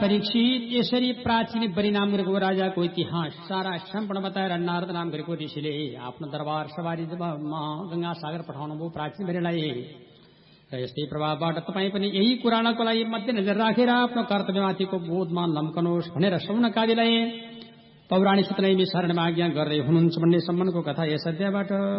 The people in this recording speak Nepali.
परीक्षित यसरी प्राचीन बरी नाम गरेको राजाको इतिहास सारा सम्पूर्ण बताएर नारद नाम गरेको ऋषिले आफ्नो दरबार सवारी गंगा सागर पठाउनुभयो प्राचीन बरीलाई। र यस्तै प्रभावबाट तपाईँ पनि यही कुराको लागि मध्यनजर राखेर आफ्नो कर्तव्यमाथिको बोधमा लम्कनुहोस् भनेर सौनकादिलाई पौराणिक सतनैमी शरणमा आज्ञा गर्दै हुनुहुन्छ भन्ने सम्बन्धको कथा यस अध्यायबाट